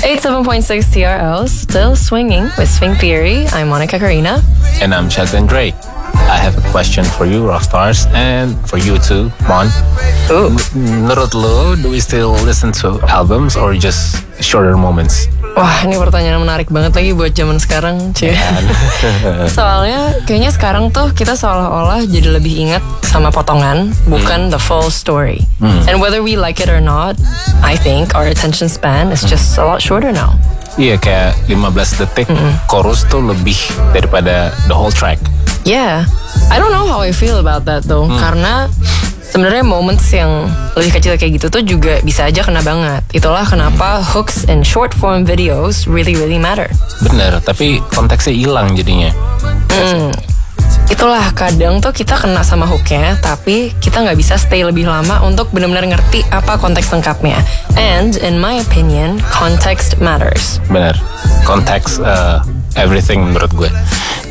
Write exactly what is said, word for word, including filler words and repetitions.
eighty-seven point six T R L, still swinging with Swing Theory. I'm Monica Karina. And I'm Chad Dre. I have a question for you, Rockstars, and for you too, Mon. Ooh. Menurut lo, do we still listen to albums or just shorter moments? Wah, ini pertanyaan menarik banget lagi buat zaman sekarang, cuy. Soalnya kayaknya sekarang tuh kita seolah-olah jadi lebih ingat sama potongan, bukan hmm. the full story. Hmm. And whether we like it or not, I think our attention span is just a lot shorter now. Iya, kayak lima belas detik mm-hmm. chorus tuh lebih daripada the whole track. Yeah, I don't know how I feel about that though, hmm. karena sebenarnya moments yang lebih kecil kayak gitu tuh juga bisa aja kena banget. Itulah kenapa hooks and short form videos really really matter. Bener, tapi konteksnya hilang jadinya. Hmm. Itulah kadang tuh kita kena sama hooknya, tapi kita nggak bisa stay lebih lama untuk benar-benar ngerti apa konteks lengkapnya. And in my opinion, context matters. Bener, konteks uh, everything menurut gue.